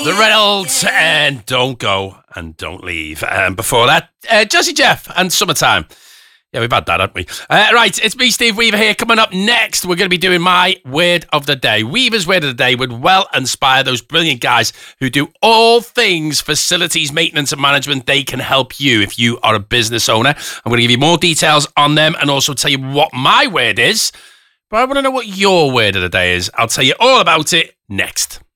The Reynolds and Don't Go and Don't Leave. Before that, Jesse Jeff and Summertime. Yeah, we've had that, haven't we? Right, it's me, Steve Weaver here. Coming up next, we're going to be doing my word of the day. Weaver's word of the day would well inspire those brilliant guys who do all things facilities maintenance and management. They can help you if you are a business owner. I'm going to give you more details on them and also tell you what my word is. But I want to know what your word of the day is. I'll tell you all about it next.